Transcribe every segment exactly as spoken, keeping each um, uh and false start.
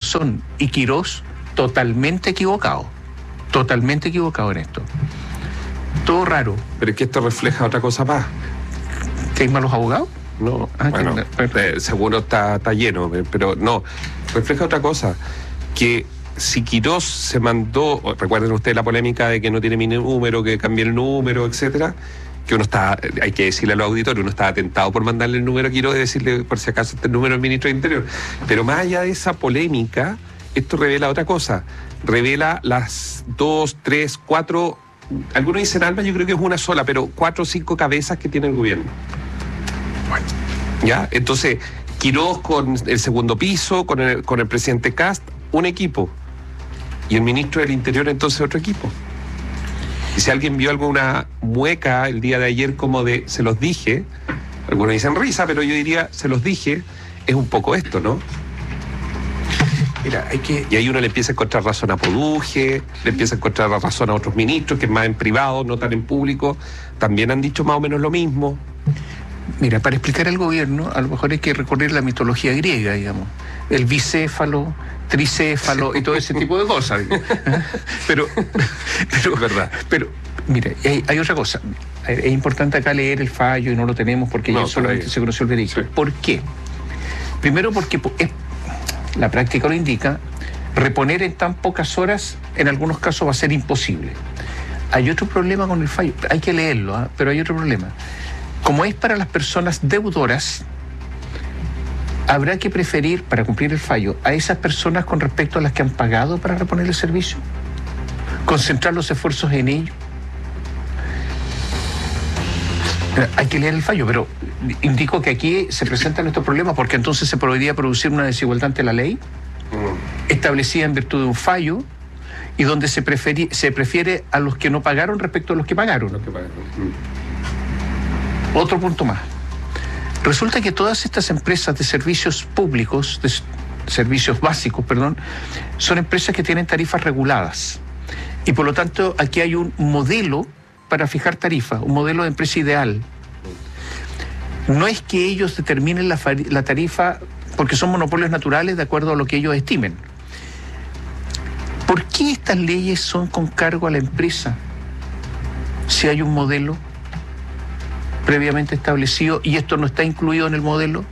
Garzón y Quirós totalmente equivocados. Totalmente equivocados en esto. Todo raro. Pero es que esto refleja otra cosa más. ¿Que hay malos abogados? No, ah, bueno, que... eh, seguro está, está lleno, pero no. Refleja otra cosa. Que si Quirós se mandó, recuerden ustedes la polémica de que no tiene mi número, que cambié el número, etcétera, que uno está, hay que decirle a los auditores, uno está atentado por mandarle el número a Quirós y decirle por si acaso este número del ministro del Interior. Pero más allá de esa polémica, esto revela otra cosa. Revela las dos, tres, cuatro, algunos dicen alma, yo creo que es una sola, pero cuatro o cinco cabezas que tiene el gobierno. Bueno, ¿ya? Entonces, Quirós con el segundo piso, con el, con el presidente Kast, un equipo. Y el ministro del Interior, entonces, otro equipo. Y si alguien vio alguna mueca el día de ayer como de se los dije, algunos dicen risa, pero yo diría se los dije, es un poco esto, ¿no? Mira, hay que... Y ahí uno le empieza a encontrar razón a Poduje, le empieza a encontrar razón a otros ministros, que es más en privado, no tan en público, también han dicho más o menos lo mismo. Mira, para explicar al gobierno, a lo mejor hay que recorrer la mitología griega, digamos. El bicéfalo, tricéfalo y todo ese tipo de cosas. Pero, pero, es verdad. Pero, mira, hay, hay otra cosa. Es importante acá leer el fallo y no lo tenemos porque no, ya solamente se conoció el veredicto. Sí. ¿Por qué? Primero porque es, la práctica lo indica, reponer en tan pocas horas en algunos casos va a ser imposible. Hay otro problema con el fallo, hay que leerlo, ¿eh? Pero hay otro problema. Como es para las personas deudoras, habrá que preferir, para cumplir el fallo, a esas personas con respecto a las que han pagado para reponer el servicio. Concentrar los esfuerzos en ello. Hay que leer el fallo, pero indico que aquí se presentan estos problemas porque entonces se podría producir una desigualdad ante la ley, establecida en virtud de un fallo, y donde se, preferi- se prefiere a los que no pagaron respecto a los que pagaron. Los que pagaron. Otro punto más. Resulta que todas estas empresas de servicios públicos, de servicios básicos, perdón, son empresas que tienen tarifas reguladas. Y por lo tanto, aquí hay un modelo para fijar tarifas, un modelo de empresa ideal. No es que ellos determinen la, la tarifa porque son monopolios naturales de acuerdo a lo que ellos estimen. ¿Por qué estas leyes son con cargo a la empresa si hay un modelo previamente establecido y esto no está incluido en el modelo?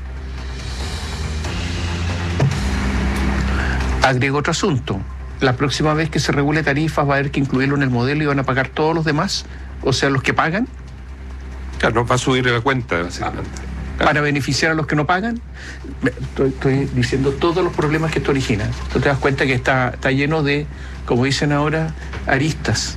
Agrego otro asunto. La próxima vez que se regule tarifas va a haber que incluirlo en el modelo y van a pagar todos los demás, o sea, los que pagan. Claro, no va a subir la cuenta, básicamente. Para beneficiar a los que no pagan. Estoy, estoy diciendo todos los problemas que esto origina. Tú te das cuenta que está, está lleno de, como dicen ahora, aristas.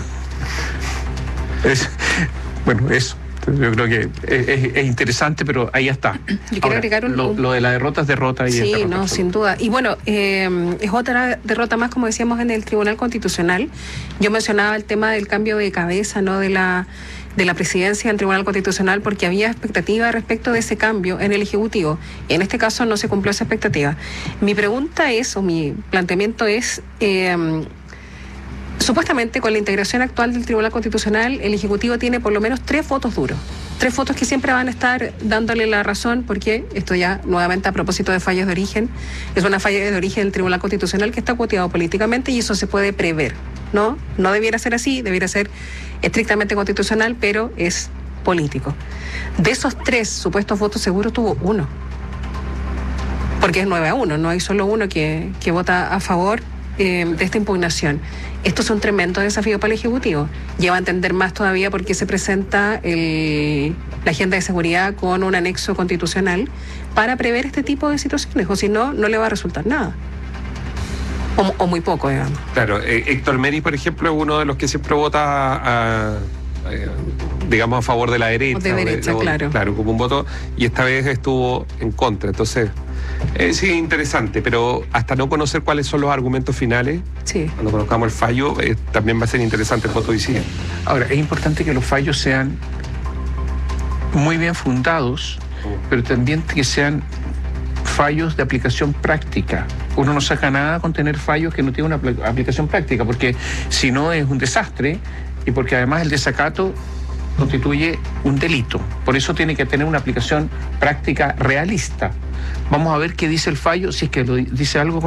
Es, bueno, eso. Yo creo que es, es, es interesante, pero ahí está. Yo quiero Ahora, agregar un, lo, lo de la derrota es derrota. Y sí, es derrota no, absoluta. sin duda. Y bueno, eh, es otra derrota más, como decíamos, en el Tribunal Constitucional. Yo mencionaba el tema del cambio de cabeza, ¿no?, de la de la presidencia del Tribunal Constitucional, porque había expectativa respecto de ese cambio en el Ejecutivo. Y en este caso no se cumplió esa expectativa. Mi pregunta es, o mi planteamiento es... Eh, Supuestamente, con la integración actual del Tribunal Constitucional, el Ejecutivo tiene por lo menos tres votos duros. Tres votos que siempre van a estar dándole la razón, porque esto ya, nuevamente, a propósito de fallas de origen, es una falla de origen del Tribunal Constitucional que está cuoteado políticamente y eso se puede prever, ¿no? No debiera ser así, debiera ser estrictamente constitucional, pero es político. De esos tres supuestos votos seguros tuvo uno, porque es nueve a uno, no hay solo uno que, que vota a favor eh, de esta impugnación. Esto es un tremendo desafío para el Ejecutivo. Lleva a entender más todavía por qué se presenta el, la agenda de seguridad con un anexo constitucional para prever este tipo de situaciones, o si no, no le va a resultar nada. O, o muy poco, digamos. Claro, eh, Héctor Meri, por ejemplo, es uno de los que siempre vota a, a, digamos, a favor de la derecha. De derecha, de, de, claro. Claro, como un voto, y esta vez estuvo en contra. Entonces, eh, sí, interesante, pero hasta no conocer cuáles son los argumentos finales, sí, cuando conozcamos el fallo, eh, también va a ser interesante el voto hoy. Ahora, es importante que los fallos sean muy bien fundados, pero también que sean fallos de aplicación práctica. Uno no saca nada con tener fallos que no tienen una apl- aplicación práctica, porque si no es un desastre, y porque además el desacato constituye un delito. Por eso tiene que tener una aplicación práctica realista. Vamos a ver qué dice el fallo, si es que lo dice algo